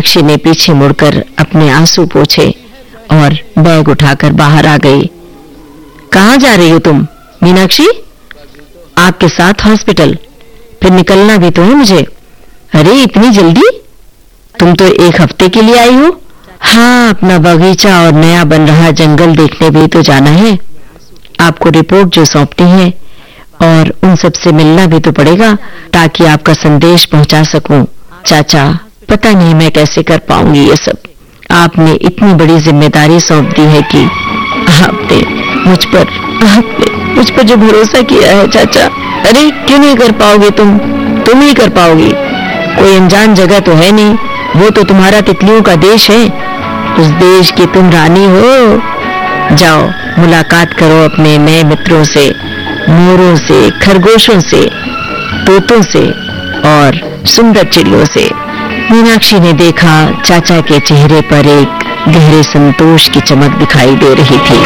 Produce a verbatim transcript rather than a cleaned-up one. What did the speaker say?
मीनाक्षी ने पीछे मुड़कर अपने आंसू पोंछे और बैग उठाकर बाहर आ गई। कहाँ जा रही हो तुम मीनाक्षी? आपके साथ हॉस्पिटल, फिर निकलना भी तो है मुझे। अरे इतनी जल्दी? तुम तो एक हफ्ते के लिए आई हो। हाँ, अपना बगीचा और नया बन रहा जंगल देखने भी तो जाना है। आपको रिपोर्ट जो सौंपनी है और उन सब से मिलना भी तो पड़ेगा ताकि आपका संदेश पहुंचा सकूं। चाचा, पता नहीं मैं कैसे कर पाऊंगी ये सब। आपने इतनी बड़ी जिम्मेदारी सौंप दी है कि आपने मुझ पर आपने मुझ पर जो भरोसा किया है चाचा। अरे क्यों नहीं कर पाओगे तुम? तुम ही कर पाओगी। कोई अनजान जगह तो है नहीं, वो तो तुम्हारा तितलियों का देश है। उस देश की तुम रानी हो। जाओ मुलाकात करो अपने नए मित्रों से, मोरों से, खरगोशों से, तोतों से और सुंदर चिड़ियों से। मीनाक्षी ने देखा चाचा के चेहरे पर एक गहरे संतोष की चमक दिखाई दे रही थी।